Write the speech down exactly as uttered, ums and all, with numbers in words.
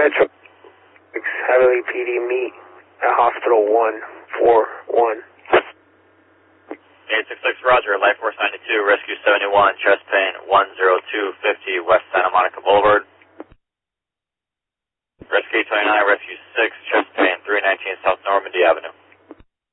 Metro Heavily P D meet at Hospital one four one. eight six six, Roger, Life Force ninety-two, Rescue seventy-one, chest pain one zero two fifty, West Santa Monica Boulevard. Rescue twenty-nine, Rescue six, chest pain three nineteen South Normandy Avenue.